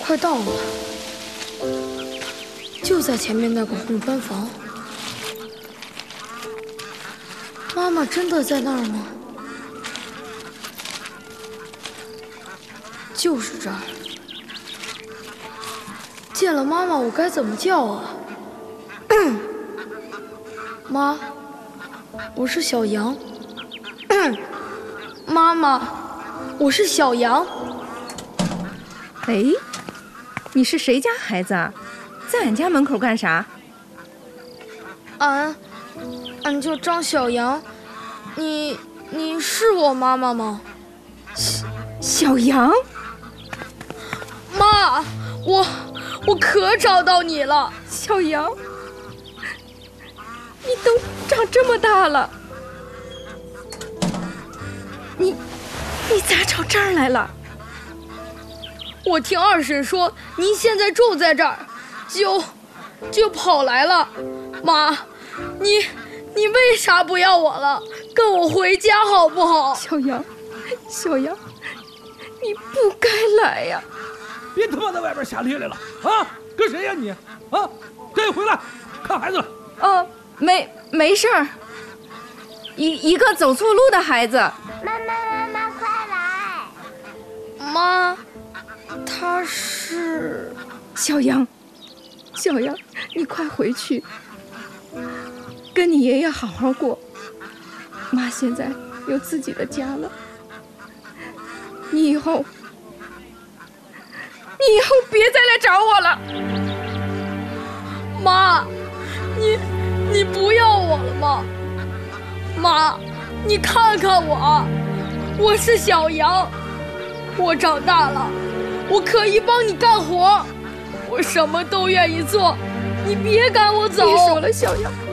快到了，就在前面那个红砖房。妈妈真的在那儿吗？就是这儿。见了妈妈，我该怎么叫啊？妈，我是小羊。妈妈，我是小羊。 哎，你是谁家孩子啊？在俺家门口干啥？ 俺叫张小羊。你是我妈妈吗？ 小羊？ 妈，我可找到你了。 小羊，你都长这么大了，你咋找这儿来了？ 我听二婶说您现在住在这儿，就跑来了。妈，你为啥不要我了？跟我回家好不好？ 小羊，你不该来呀！ 别他妈在外边瞎咧咧了啊！跟谁呀你？啊，赶紧回来看孩子了。 没事儿，一个走错路的孩子。 妈，快来！ 妈，他是小羊，你快回去，跟你爷爷好好过。妈现在有自己的家了，你以后别再来找我了。 妈，你不要我了吗？妈，你看看我是小羊，我长大了，我可以帮你干活，我什么都愿意做，你别赶我走。 别说了，小羊。